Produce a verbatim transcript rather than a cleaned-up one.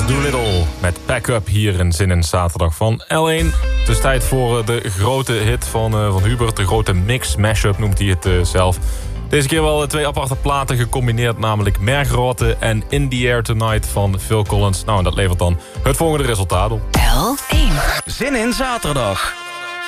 Doolittle met Pack Up hier in Zin in Zaterdag van L één. Het is tijd voor de grote hit van, uh, van Hubert. De grote mix, mashup noemt hij het uh, zelf. Deze keer wel twee aparte platen gecombineerd, namelijk Mergrotte en In The Air Tonight van Phil Collins. Nou, en dat levert dan het volgende resultaat op. L één. Zin in Zaterdag.